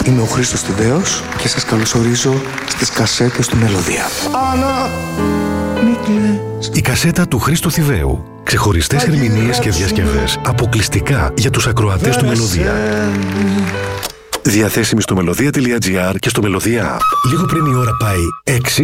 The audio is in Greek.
Είμαι ο Χρήστος Θηβαίος και σας καλωσορίζω στις κασέτες του Μελωδία. Άννα, μη κλαις. Η κασέτα του Χρήστου Θηβαίου. Ξεχωριστές ερμηνείες και διασκευές αποκλειστικά για τους ακροατές του Μελωδία. Διαθέσιμη στο melodea.gr και στο Μελωδία App. Λίγο πριν η ώρα πάει 6,